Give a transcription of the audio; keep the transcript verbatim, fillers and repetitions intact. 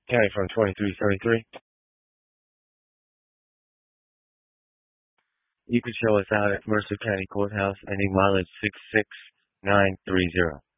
County from twenty-three thirty-three. You can show us out at Mercer County Courthouse, ending mileage six six nine three zero.